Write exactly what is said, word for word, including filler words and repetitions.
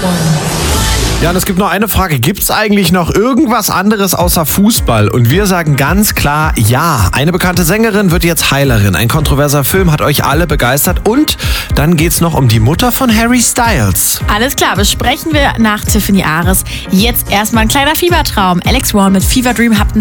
Ja, und es gibt noch eine Frage. Gibt es eigentlich noch irgendwas anderes außer Fußball? Und wir sagen ganz klar ja. Eine bekannte Sängerin wird jetzt Heilerin. Ein kontroverser Film hat euch alle begeistert. Und dann geht's noch um die Mutter von Harry Styles. Alles klar, besprechen wir nach Tiffany Ares. Jetzt erstmal ein kleiner Fiebertraum. Alex Warren mit Fever Dream habt ein